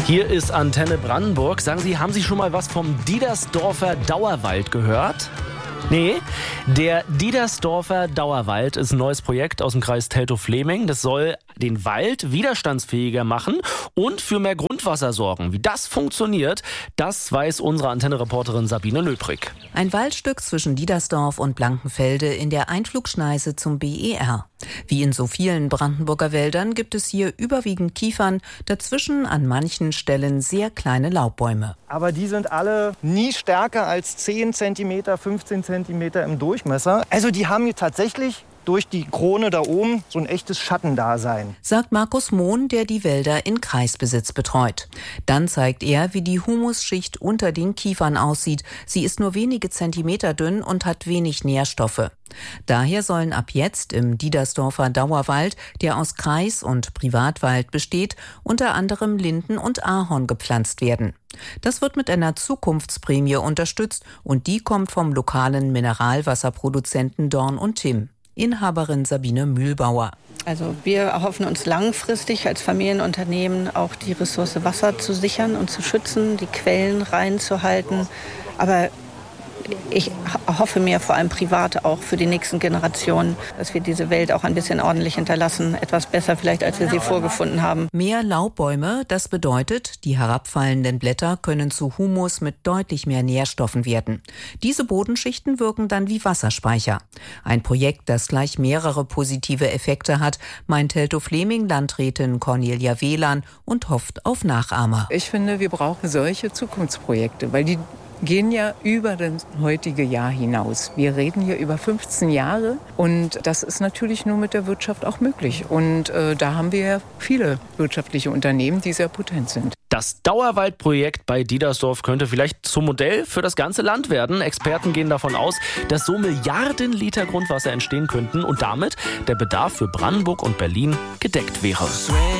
Hier ist Antenne Brandenburg. Sagen Sie, haben Sie schon mal was vom Diedersdorfer Dauerwald gehört? Nee, der Diedersdorfer Dauerwald ist ein neues Projekt aus dem Kreis Teltow-Fläming. Das soll den Wald widerstandsfähiger machen und für mehr Grundwasser sorgen. Wie das funktioniert, das weiß unsere Antenne-Reporterin Sabine Löbrig. Ein Waldstück zwischen Diedersdorf und Blankenfelde in der Einflugschneise zum BER. Wie in so vielen Brandenburger Wäldern gibt es hier überwiegend Kiefern, dazwischen an manchen Stellen sehr kleine Laubbäume. Aber die sind alle nie stärker als 10 cm, 15 cm im Durchmesser. Also die haben hier tatsächlich durch die Krone da oben so ein echtes Schattendasein. Sagt Markus Mohn, der die Wälder in Kreisbesitz betreut. Dann zeigt er, wie die Humusschicht unter den Kiefern aussieht. Sie ist nur wenige Zentimeter dünn und hat wenig Nährstoffe. Daher sollen ab jetzt im Diedersdorfer Dauerwald, der aus Kreis- und Privatwald besteht, unter anderem Linden und Ahorn gepflanzt werden. Das wird mit einer Zukunftsprämie unterstützt und die kommt vom lokalen Mineralwasserproduzenten Dorn und Timm. Inhaberin Sabine Mühlbauer. Also wir erhoffen uns langfristig als Familienunternehmen auch die Ressource Wasser zu sichern und zu schützen, die Quellen reinzuhalten. Aber ich hoffe mir vor allem privat auch für die nächsten Generationen, dass wir diese Welt auch ein bisschen ordentlich hinterlassen. Etwas besser vielleicht, als wir sie vorgefunden haben. Mehr Laubbäume, das bedeutet, die herabfallenden Blätter können zu Humus mit deutlich mehr Nährstoffen werden. Diese Bodenschichten wirken dann wie Wasserspeicher. Ein Projekt, das gleich mehrere positive Effekte hat, meint Teltow-Fläming-Landrätin Cornelia Wehlan und hofft auf Nachahmer. Ich finde, wir brauchen solche Zukunftsprojekte, weil die gehen ja über das heutige Jahr hinaus. Wir reden hier über 15 Jahre und das ist natürlich nur mit der Wirtschaft auch möglich. Und da haben wir ja viele wirtschaftliche Unternehmen, die sehr potent sind. Das Dauerwaldprojekt bei Diedersdorf könnte vielleicht zum Modell für das ganze Land werden. Experten gehen davon aus, dass so Milliarden Liter Grundwasser entstehen könnten und damit der Bedarf für Brandenburg und Berlin gedeckt wäre.